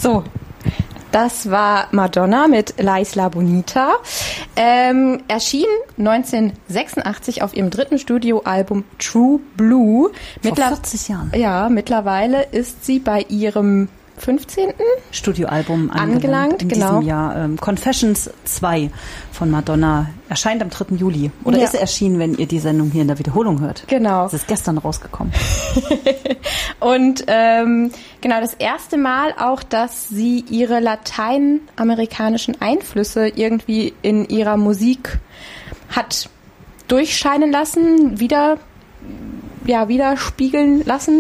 So, das war Madonna mit La Isla Bonita. Erschien 1986 auf ihrem dritten Studioalbum True Blue. Vor 40 Jahren. Ja, mittlerweile ist sie bei ihrem 15. Studioalbum angelangt in diesem Jahr. Confessions 2 von Madonna erscheint am 3. Juli. Oder ist erschienen, wenn ihr die Sendung hier in der Wiederholung hört. Genau. Es ist gestern rausgekommen. Und genau das erste Mal auch, dass sie ihre lateinamerikanischen Einflüsse irgendwie in ihrer Musik hat durchscheinen lassen, widerspiegeln lassen.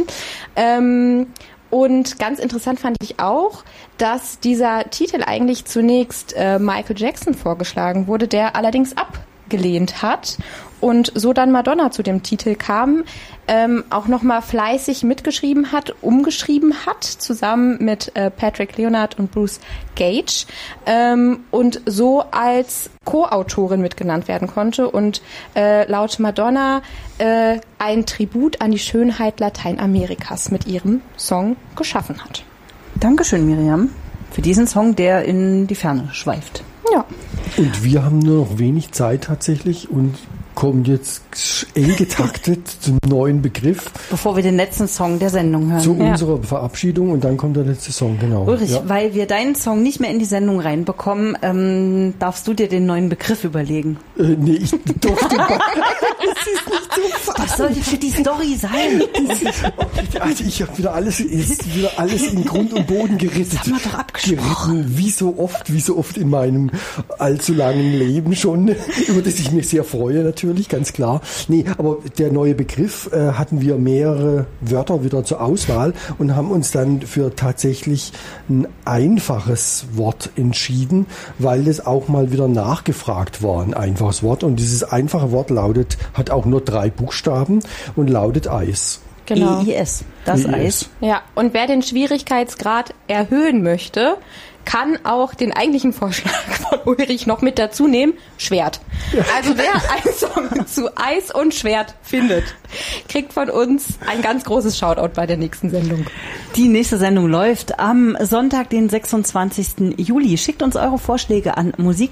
Und ganz interessant fand ich auch, dass dieser Titel eigentlich zunächst Michael Jackson vorgeschlagen wurde, der allerdings abgelehnt hat und so dann Madonna zu dem Titel kam, auch nochmal fleißig mitgeschrieben hat, umgeschrieben hat, zusammen mit Patrick Leonard und Bruce Gage und so als Co-Autorin mitgenannt werden konnte und laut Madonna ein Tribut an die Schönheit Lateinamerikas mit ihrem Song geschaffen hat. Dankeschön, Miriam, für diesen Song, der in die Ferne schweift. Ja. Und wir haben nur noch wenig Zeit tatsächlich und kommen jetzt eng getaktet zum neuen Begriff. Bevor wir den letzten Song der Sendung hören. Zu unserer Verabschiedung und dann kommt der letzte Song, genau. Ulrich, weil wir deinen Song nicht mehr in die Sendung reinbekommen, darfst du dir den neuen Begriff überlegen? Nee, ich durfte das ist nicht so Das soll für die Story sein. Also ich habe wieder alles in Grund und Boden gerettet. Das haben wir doch abgesprochen. Wie so oft in meinem allzu langen Leben schon, über das ich mich sehr freue natürlich, ganz klar. Nee, aber der neue Begriff hatten wir mehrere Wörter wieder zur Auswahl und haben uns dann für tatsächlich ein einfaches Wort entschieden, weil das auch mal wieder nachgefragt war, ein einfaches Wort. Und dieses einfache Wort hat auch nur 3 Buchstaben und lautet Eis. Genau. EIS, das Eis. Ja, und wer den Schwierigkeitsgrad erhöhen möchte, kann auch den eigentlichen Vorschlag von Ulrich noch mit dazu nehmen, Schwert. Ja. Also wer einen Song zu Eis und Schwert findet, kriegt von uns ein ganz großes Shoutout bei der nächsten Sendung. Die nächste Sendung läuft am Sonntag, den 26. Juli. Schickt uns eure Vorschläge an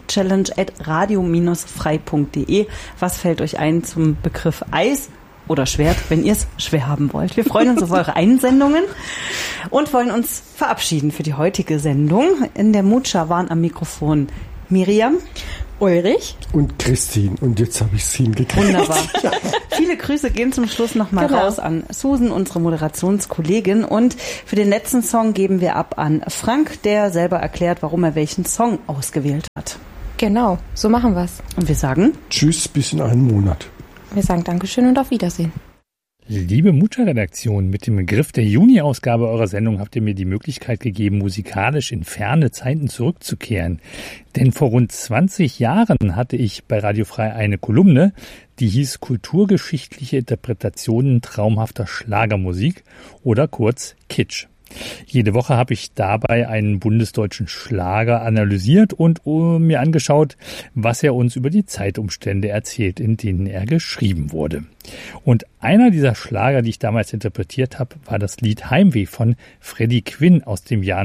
musikchallenge@radio-frei.de. Was fällt euch ein zum Begriff Eis oder Schwert, wenn ihr es schwer haben wollt? Wir freuen uns auf eure Einsendungen und wollen uns verabschieden für die heutige Sendung. In der Mutscha waren am Mikrofon Miriam, Ulrich und Christine. Und jetzt habe ich es hingekriegt. Wunderbar. Ja. Viele Grüße gehen zum Schluss nochmal raus an Susan, unsere Moderationskollegin. Und für den letzten Song geben wir ab an Frank, der selber erklärt, warum er welchen Song ausgewählt hat. Genau, so machen wir's. Und wir sagen Tschüss, bis in einem Monat. Wir sagen Dankeschön und auf Wiedersehen. Liebe Mutscha-Redaktion, mit dem Begriff der Juni-Ausgabe eurer Sendung habt ihr mir die Möglichkeit gegeben, musikalisch in ferne Zeiten zurückzukehren. Denn vor rund 20 Jahren hatte ich bei Radio Frei eine Kolumne, die hieß Kulturgeschichtliche Interpretationen traumhafter Schlagermusik oder kurz Kitsch. Jede Woche habe ich dabei einen bundesdeutschen Schlager analysiert und mir angeschaut, was er uns über die Zeitumstände erzählt, in denen er geschrieben wurde. Und einer dieser Schlager, die ich damals interpretiert habe, war das Lied Heimweh von Freddie Quinn aus dem Jahr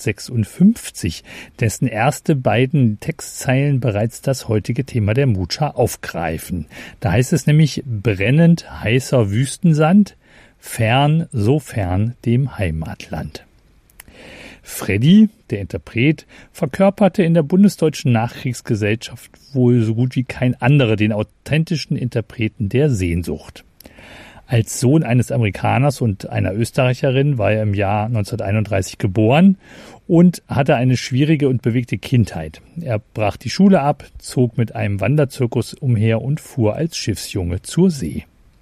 1956, dessen erste beiden Textzeilen bereits das heutige Thema der Mutscha aufgreifen. Da heißt es nämlich: brennend heißer Wüstensand, fern, so fern dem Heimatland. Freddie, der Interpret, verkörperte in der bundesdeutschen Nachkriegsgesellschaft wohl so gut wie kein anderer den authentischen Interpreten der Sehnsucht. Als Sohn eines Amerikaners und einer Österreicherin war er im Jahr 1931 geboren und hatte eine schwierige und bewegte Kindheit. Er brach die Schule ab, zog mit einem Wanderzirkus umher und fuhr als Schiffsjunge zur See.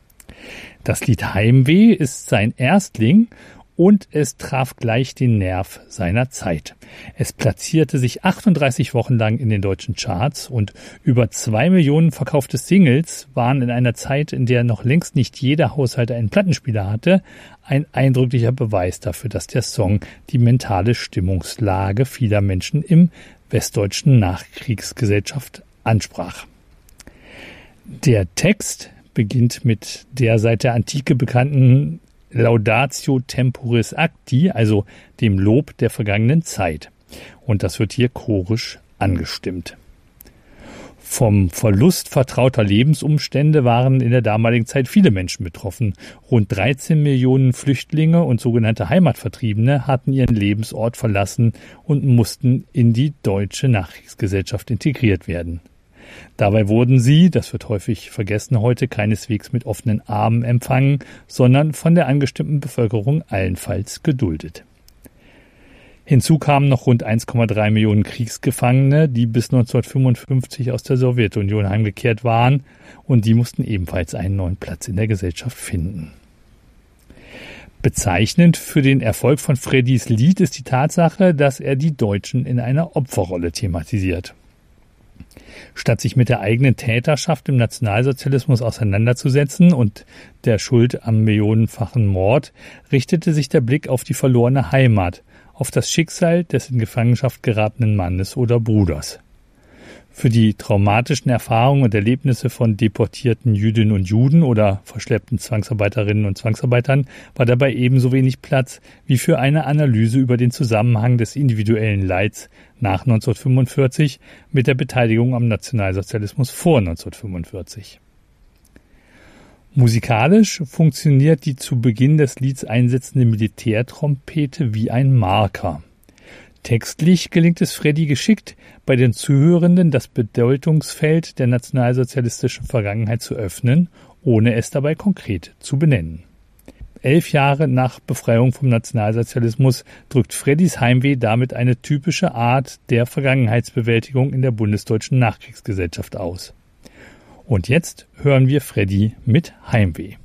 Das Lied Heimweh ist sein Erstling und es traf gleich den Nerv seiner Zeit. Es platzierte sich 38 Wochen lang in den deutschen Charts und über 2 Millionen verkaufte Singles waren in einer Zeit, in der noch längst nicht jeder Haushalt einen Plattenspieler hatte, ein eindrücklicher Beweis dafür, dass der Song die mentale Stimmungslage vieler Menschen im westdeutschen Nachkriegsgesellschaft ansprach. Der Text beginnt mit der seit der Antike bekannten Laudatio Temporis Acti, also dem Lob der vergangenen Zeit. Und das wird hier chorisch angestimmt. Vom Verlust vertrauter Lebensumstände waren in der damaligen Zeit viele Menschen betroffen. Rund 13 Millionen Flüchtlinge und sogenannte Heimatvertriebene hatten ihren Lebensort verlassen und mussten in die deutsche Nachkriegsgesellschaft integriert werden. Dabei wurden sie, das wird häufig vergessen heute, keineswegs mit offenen Armen empfangen, sondern von der angestimmten Bevölkerung allenfalls geduldet. Hinzu kamen noch rund 1,3 Millionen Kriegsgefangene, die bis 1955 aus der Sowjetunion heimgekehrt waren, und die mussten ebenfalls einen neuen Platz in der Gesellschaft finden. Bezeichnend für den Erfolg von Freddys Lied ist die Tatsache, dass er die Deutschen in einer Opferrolle thematisiert. Statt sich mit der eigenen Täterschaft im Nationalsozialismus auseinanderzusetzen und der Schuld am millionenfachen Mord, richtete sich der Blick auf die verlorene Heimat, auf das Schicksal des in Gefangenschaft geratenen Mannes oder Bruders. Für die traumatischen Erfahrungen und Erlebnisse von deportierten Jüdinnen und Juden oder verschleppten Zwangsarbeiterinnen und Zwangsarbeitern war dabei ebenso wenig Platz wie für eine Analyse über den Zusammenhang des individuellen Leids nach 1945 mit der Beteiligung am Nationalsozialismus vor 1945. Musikalisch funktioniert die zu Beginn des Lieds einsetzende Militärtrompete wie ein Marker. Textlich gelingt es Freddy geschickt, bei den Zuhörenden das Bedeutungsfeld der nationalsozialistischen Vergangenheit zu öffnen, ohne es dabei konkret zu benennen. 11 Jahre nach Befreiung vom Nationalsozialismus drückt Freddys Heimweh damit eine typische Art der Vergangenheitsbewältigung in der bundesdeutschen Nachkriegsgesellschaft aus. Und jetzt hören wir Freddy mit Heimweh.